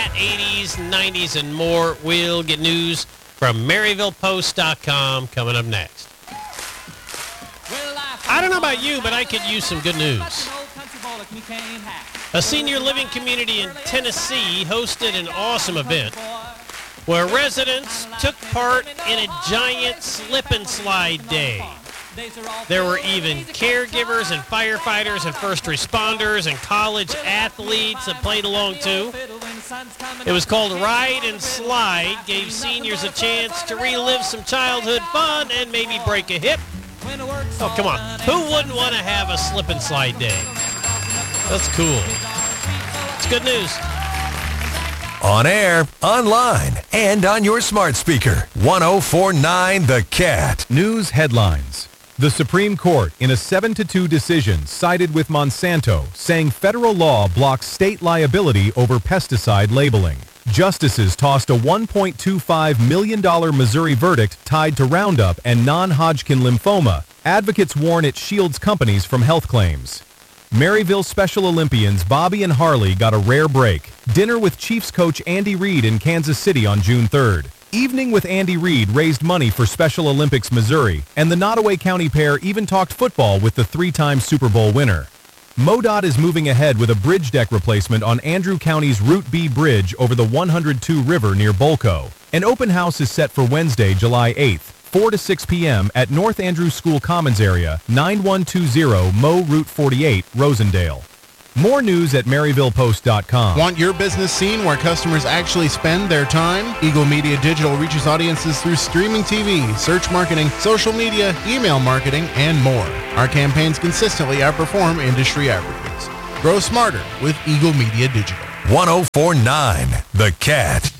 that, 80s, 90s, and more. We'll get news from MaryvillePost.com coming up next. I don't know about you, but I could use some good news. A senior living community in Tennessee hosted an awesome event where residents took part in a giant slip and slide day. There were even caregivers and firefighters and first responders and college athletes that played along too. It was called Ride and Slide, gave seniors a chance to relive some childhood fun and maybe break a hip. Oh, come on. Who wouldn't want to have a slip and slide day? That's cool. It's good news. On air, online, and on your smart speaker. 104.9 The Cat. News headlines. The Supreme Court, in a 7-2 decision, sided with Monsanto, saying federal law blocks state liability over pesticide labeling. Justices tossed a $1.25 million Missouri verdict tied to Roundup and non-Hodgkin lymphoma. Advocates warn it shields companies from health claims. Maryville Special Olympians Bobby and Harley got a rare break. Dinner with Chiefs coach Andy Reid in Kansas City on June 3rd. Evening with Andy Reid raised money for Special Olympics Missouri, and the Nottoway County pair even talked football with the 3-time Super Bowl winner. MoDOT is moving ahead with a bridge deck replacement on Andrew County's Route B bridge over the 102 River near Bolco. An open house is set for Wednesday, July 8th, 4 to 6 p.m. at North Andrews School Commons area, 9120 Mo Route 48, Rosendale. More news at MaryvillePost.com. Want your business seen where customers actually spend their time? Eagle Media Digital reaches audiences through streaming TV, search marketing, social media, email marketing, and more. Our campaigns consistently outperform industry averages. Grow smarter with Eagle Media Digital. 104.9 The Cat.